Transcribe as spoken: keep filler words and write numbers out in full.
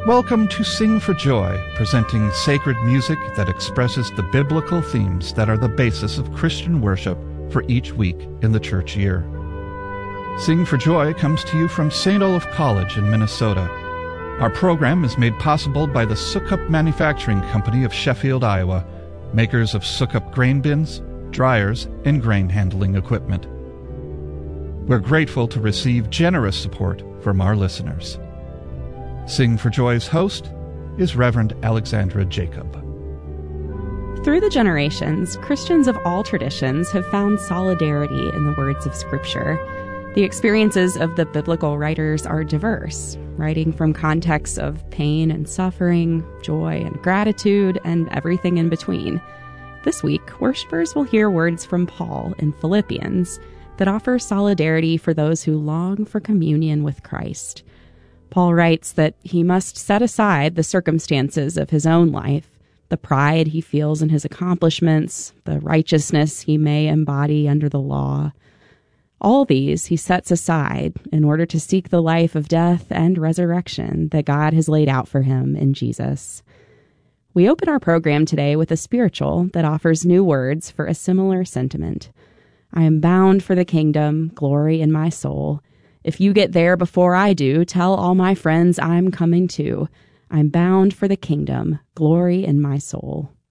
Welcome to Sing for Joy, presenting sacred music that expresses the biblical themes that are the basis of Christian worship for each week in the church year. Sing for Joy comes to you from Saint Olaf College in Minnesota. Our program is made possible by the Sukup Manufacturing Company of Sheffield, Iowa, makers of Sukup grain bins, dryers, and grain handling equipment. We're grateful to receive generous support from our listeners. Sing for Joy's host is Reverend Alexandra Jacob. Through the generations, Christians of all traditions have found solidarity in the words of Scripture. The experiences of the biblical writers are diverse, writing from contexts of pain and suffering, joy and gratitude, and everything in between. This week, worshipers will hear words from Paul in Philippians that offer solidarity for those who long for communion with Christ. Paul writes that he must set aside the circumstances of his own life, the pride he feels in his accomplishments, the righteousness he may embody under the law. All these he sets aside in order to seek the life of death and resurrection that God has laid out for him in Jesus. We open our program today with a spiritual that offers new words for a similar sentiment. I am bound for the kingdom, glory in my soul. If you get there before I do, tell all my friends I'm coming too. I'm bound for the kingdom, glory in my soul.